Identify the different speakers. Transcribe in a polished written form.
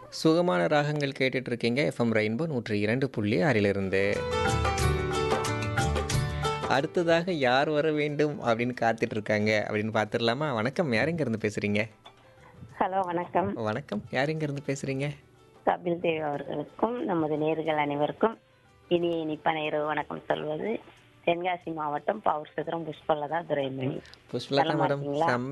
Speaker 1: சுகமான ராகங்கள் கேட்டுட்டு இருக்கீங்க எஃப்எம் ரெயின்போ 102.6 அடுத்ததாக யார் வர வேண்டும் அப்படின்னு காத்துட்டு இருக்காங்க அப்படின்னு பார்த்துடலாமா? வணக்கம், யார் எங்க இருந்து பேசுறீங்க?
Speaker 2: ஹலோ வணக்கம்.
Speaker 1: வணக்கம், யார் எங்க இருந்து பேசுறீங்க?
Speaker 2: கபில் தேவ் அவர்களுக்கும் நமது நேர்கள் அனைவருக்கும் இனிய இனிப்பான இரவு வணக்கம் சொல்வது தென்காசி மாவட்டம் பாவூர் சத்திரம் புஷ்பலதா துரைமணி.
Speaker 1: புஷ்பலதா
Speaker 2: நலமா
Speaker 1: மேடம்,
Speaker 2: இருக்கீங்களா?